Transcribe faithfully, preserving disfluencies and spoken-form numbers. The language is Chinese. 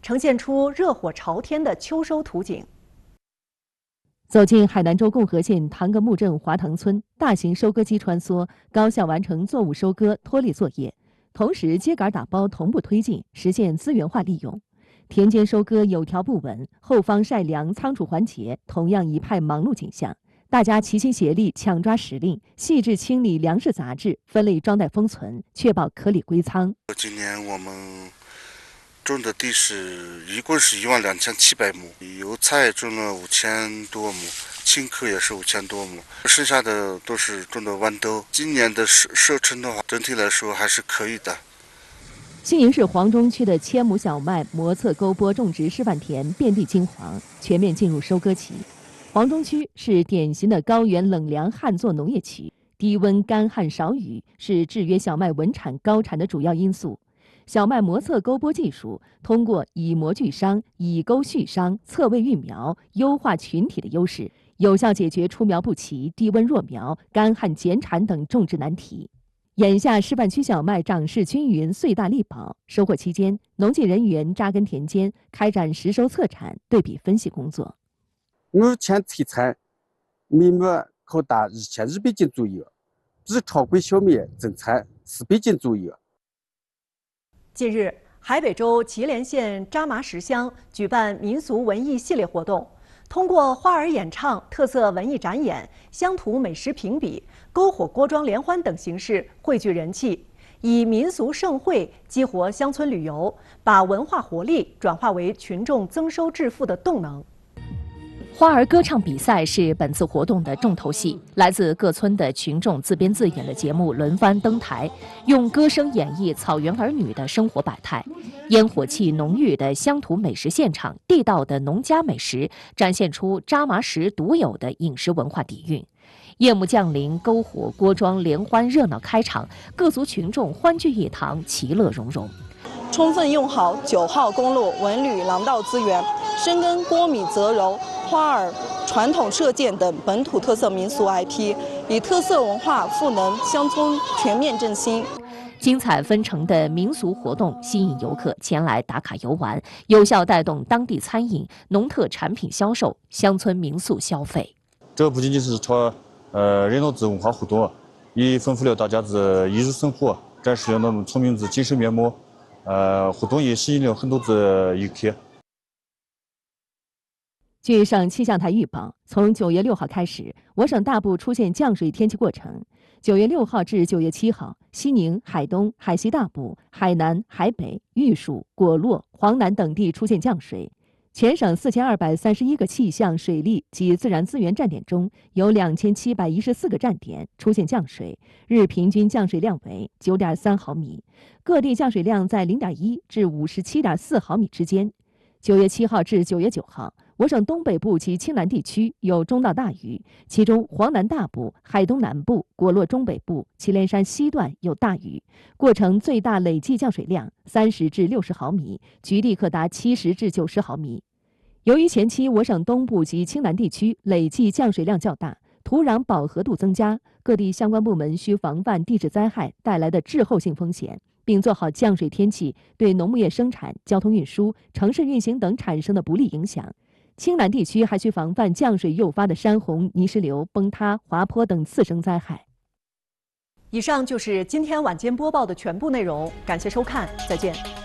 呈现出热火朝天的秋收图景。 走进海南州共和县唐格木镇华塘村，大型收割机穿梭，高效完成作物收割脱粒作业，同时秸秆打包同步推进，实现资源化利用。田间收割有条不紊，后方晒粮仓储环节同样一派忙碌景象。大家齐心协力，抢抓时令，细致清理粮食杂质，分类装袋封存，确保颗粒归仓。 今年我们种的地是一共是一万两千七百亩，油菜种了五千多亩，青稞也是五千多亩，剩下的都是种的豌豆。今年的收收成的话，整体来说还是可以的。 西宁市黄中区的千亩小麦磨测沟播种植示范田遍地金黄，全面进入收割期。黄中区是典型的高原冷凉旱作农业区，低温干旱少雨是制约小麦稳产高产的主要因素。小麦磨测沟播技术通过以模具商、以沟蓄商、侧位育苗，优化群体的优势，有效解决出苗不齐、低温弱苗、干旱减产等种植难题。眼下示范区小麦长势均匀，穗大力保。收获期间，农技人员扎根田间，开展实收测产、对比分析工作。 目前催产每亩可达一千二百斤左右，比常规小麦增产四百斤左右。 近日，海北州祁连县扎麻石乡举办民俗文艺系列活动，通过花儿演唱、特色文艺展演、乡土美食评比、篝火锅庄联欢等形式汇聚人气，以民俗盛会激活乡村旅游，把文化活力转化为群众增收致富的动能。 花儿歌唱比赛是本次活动的重头戏，来自各村的群众自编自演的节目轮番登台，用歌声演绎草原儿女的生活百态，烟火气浓郁的乡土美食现场，地道的农家美食，展现出扎麻石独有的饮食文化底蕴。夜幕降临，篝火锅庄联欢热闹开场，各族群众欢聚一堂，其乐融融。 充分用好九号公路文旅廊道资源，深耕锅米泽柔、花儿、传统射箭等本土特色民俗 I P， 以特色文化赋能乡村全面振兴。 精彩纷呈的民俗活动吸引游客前来打卡游玩，有效带动当地餐饮、农特产品销售、乡村民宿消费。 这不仅仅是朝呃热闹子文化互动，也丰富了大家子艺术生活，展示了我们村民子精神面貌。呃，活动也吸引了很多的游客。 据省气象台预报，从九月六号开始，我省大部出现降水天气过程。九月六号至九月七号，西宁、海东、海西大部、海南、海北、玉树、果洛、黄南等地出现降水。全省四千二百三十一个气象、水利及自然资源站点中，有两千七百一十四个站点出现降水，日平均降水量为九点三毫米，各地降水量在零点一至五十七点四毫米之间。九月七号至九月九号，我省东北部及青南地区有中到大雨，其中黄南大部、海东南部、果洛中北部、祁连山西段有大雨，过程最大累计降水量三十至六十毫米，局地可达七十至九十毫米。由于前期我省东部及青南地区累计降水量较大，土壤饱和度增加，各地相关部门需防范地质灾害带来的滞后性风险，并做好降水天气对农牧业生产、交通运输、城市运行等产生的不利影响。青南地区还需防范降水诱发的山洪、泥石流、崩塌、滑坡等次生灾害。 以上就是今天晚间播报的全部内容，感谢收看，再见。